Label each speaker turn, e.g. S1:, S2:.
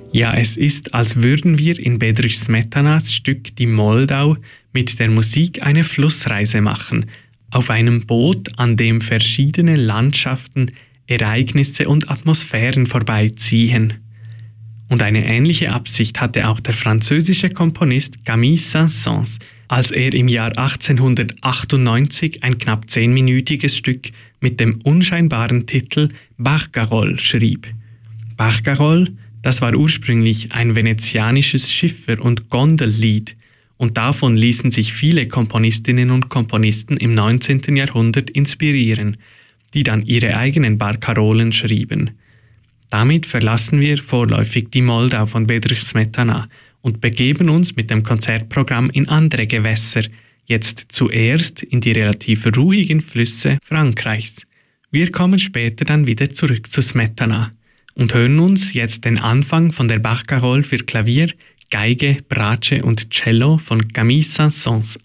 S1: Ja, es ist, als würden wir in Bedřich Smetanas Stück Die Moldau mit der Musik eine Flussreise machen, auf einem Boot, an dem verschiedene Landschaften, Ereignisse und Atmosphären vorbeiziehen. Und eine ähnliche Absicht hatte auch der französische Komponist Camille Saint-Saëns, als er im Jahr 1898 ein knapp 10-minütiges Stück mit dem unscheinbaren Titel Barcarolle schrieb. Barcarolle, das war ursprünglich ein venezianisches Schiffer- und Gondellied, und davon ließen sich viele Komponistinnen und Komponisten im 19. Jahrhundert inspirieren, die dann ihre eigenen Barcarolen schrieben. Damit verlassen wir vorläufig die Moldau von Bedřich Smetana und begeben uns mit dem Konzertprogramm in andere Gewässer, jetzt zuerst in die relativ ruhigen Flüsse Frankreichs. Wir kommen später dann wieder zurück zu Smetana und hören uns jetzt den Anfang von der Barcarolle für Klavier, Geige, Bratsche und Cello von Camille Saint-Saëns